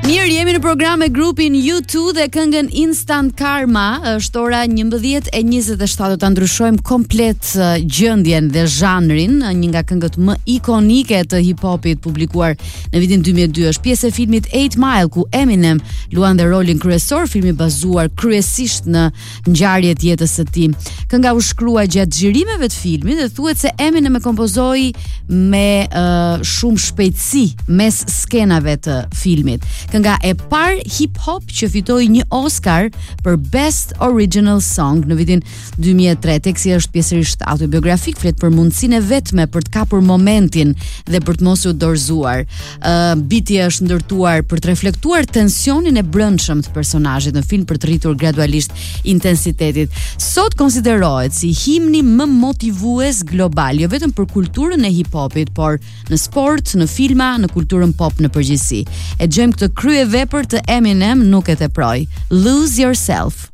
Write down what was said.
Mirë, jemi në program me grupin U2 dhe këngën Instant Karma. Është ora 11:27. Do ta ndryshojmë komplet gjendjen dhe zhanrin. Një nga këngët më ikonike të hip-hopit publikuar në vitin 2002 është pjesë e filmit 8 Mile, ku Eminem luan dhe rolin kryesor, filmi bazuar kryesisht në ngjarjet jetës së tij. Kënga u shkrua gjatë xhirimeve të filmit dhe thuhet se Eminem e kompozoi me shumë shpejtësi mes skenave të filmit. Kënga e parë hip-hop që fitoi një Oscar për Best Original Song në vitin 2003. Teksti është pjesërisht autobiografik, flet për mundësinë vetme për të kapur momentin dhe për të mos u dorëzuar. Biti është ndërtuar për të reflektuar tensionin e brendshëm të personazhit në film për të rritur gradualisht intensitetit. Sot konsiderohet si himni më motivues global, jo vetëm për kulturën e hip-hopit, por në sport, në filma, në kulturën pop në përgjithësi. E gjejmë këtë kryevepër të Eminem, nuk e teproj. Lose Yourself.